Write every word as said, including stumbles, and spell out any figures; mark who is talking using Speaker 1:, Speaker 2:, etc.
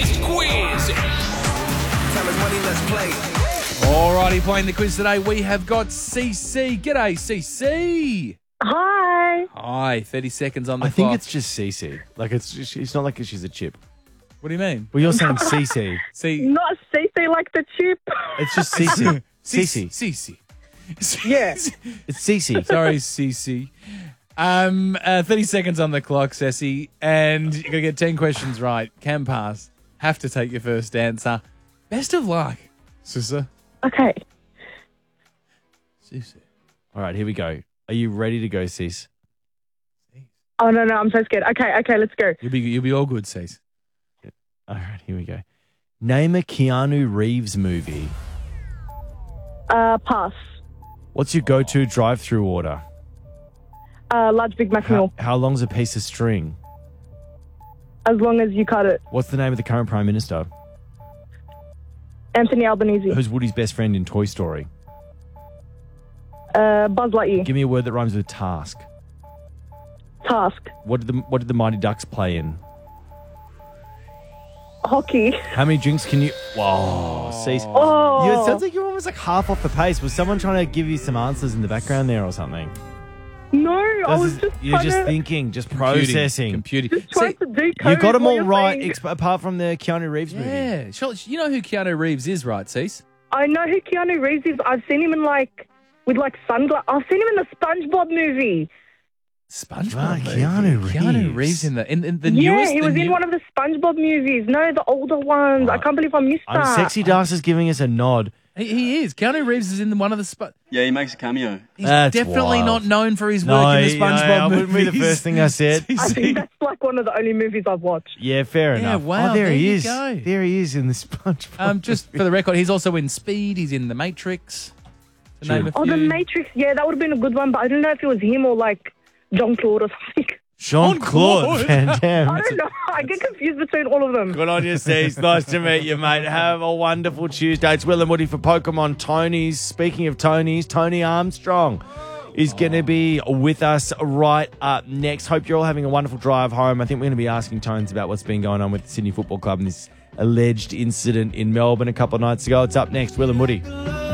Speaker 1: Today's quiz.
Speaker 2: Time is money, let's play.
Speaker 3: Alrighty, playing the quiz today, we have got C C. G'day, C C.
Speaker 4: Hi.
Speaker 3: Hi, thirty seconds on the
Speaker 5: I
Speaker 3: clock.
Speaker 5: think it's just Cece. Like, it's it's not like she's a chip.
Speaker 3: What do you mean?
Speaker 5: Well, you're saying Cece.
Speaker 3: See,
Speaker 4: Not Cece like the chip.
Speaker 5: It's just Cece. Cece.
Speaker 3: C C.
Speaker 4: Yeah.
Speaker 5: It's Cece.
Speaker 3: Sorry, C C. Um, uh, thirty seconds on the clock, Ceci, and you're gonna get ten questions right. Can pass. Have to take your first answer. Best of luck, Sissa.
Speaker 4: Okay.
Speaker 3: Sissa.
Speaker 5: All right, here we go. Are you ready to go, Cece?
Speaker 4: Oh, no, no, I'm so scared. Okay, okay, let's go.
Speaker 3: You'll be you'll be all good, Cease.
Speaker 5: All right, here we go. Name a Keanu Reeves movie.
Speaker 4: Uh, pass.
Speaker 5: What's your go-to drive-through order?
Speaker 4: Uh, large Big Mac
Speaker 5: How,
Speaker 4: meal.
Speaker 5: how long's a piece of string?
Speaker 4: As long as you cut it.
Speaker 5: What's the name of the current Prime Minister?
Speaker 4: Anthony Albanese.
Speaker 5: Who's Woody's best friend in Toy Story?
Speaker 4: Uh, Buzz Lightyear.
Speaker 5: Give me a word that rhymes with task.
Speaker 4: Task.
Speaker 5: What did the What did the Mighty Ducks play in?
Speaker 4: Hockey.
Speaker 5: How many drinks can you? Whoa, Cece.
Speaker 4: Oh.
Speaker 5: You, it sounds like you're almost like half off the pace. Was someone trying to give you some answers in the background there or something?
Speaker 4: No, I was
Speaker 5: This is-
Speaker 4: just
Speaker 5: you're
Speaker 4: trying
Speaker 5: just
Speaker 4: to,
Speaker 5: thinking, just
Speaker 3: Computing,
Speaker 5: processing.
Speaker 3: Computing.
Speaker 4: just trying
Speaker 3: See,
Speaker 4: to decode
Speaker 5: You got them
Speaker 4: what
Speaker 5: all
Speaker 4: you're
Speaker 5: right,
Speaker 4: saying.
Speaker 5: exp- apart from the Keanu Reeves movie.
Speaker 3: yeah, sure. You know who Keanu Reeves is, right, Cease?
Speaker 4: I know who Keanu Reeves is. I've seen him in like, with like sunglasses. I've seen him in the SpongeBob movie.
Speaker 3: SpongeBob.
Speaker 5: Ah,
Speaker 3: movie.
Speaker 5: Keanu
Speaker 3: Keanu
Speaker 5: Reeves.
Speaker 3: Reeves in the in, in the
Speaker 4: yeah,
Speaker 3: newest.
Speaker 4: he
Speaker 3: the
Speaker 4: was in
Speaker 3: new-
Speaker 4: one of the SpongeBob movies. No, the older ones. I can't believe I missed
Speaker 5: I'm
Speaker 4: that.
Speaker 5: Sexy Das is giving us a nod.
Speaker 3: He, he is. Keanu Reeves is in the, one of the. Sp-
Speaker 6: Yeah, he makes a cameo.
Speaker 3: He's
Speaker 5: That's
Speaker 3: definitely
Speaker 5: wild.
Speaker 3: not known for his work
Speaker 5: No,
Speaker 3: in the
Speaker 5: he-
Speaker 3: SpongeBob
Speaker 5: no, that
Speaker 3: movies.
Speaker 5: wouldn't be the first thing I said.
Speaker 4: I think that's like one of the only movies I've watched.
Speaker 5: Yeah, fair
Speaker 3: Yeah,
Speaker 5: enough.
Speaker 3: wow,
Speaker 5: Oh, there,
Speaker 3: there
Speaker 5: he
Speaker 3: you
Speaker 5: is.
Speaker 3: go.
Speaker 5: There he is in the SpongeBob.
Speaker 3: Um, just for the record, he's also in Speed. He's in The Matrix. To
Speaker 5: True.
Speaker 3: name a
Speaker 4: Oh, The
Speaker 3: few.
Speaker 4: Matrix. Yeah, that would have been a good one, but I don't know if it was him or like John Claude or something.
Speaker 5: Jean-Claude Van Damme.
Speaker 4: I don't know. I get confused between all of them.
Speaker 5: Good on you, Steve. Nice to meet you, mate. Have a wonderful Tuesday. It's Will and Woody for Pokemon Tony's. Speaking of Tony's, Tony Armstrong is going to be with us right up next. Hope you're all having a wonderful drive home. I think we're going to be asking Tones about what's been going on with the Sydney Football Club and this alleged incident in Melbourne a couple of nights ago. It's up next. Will and Woody.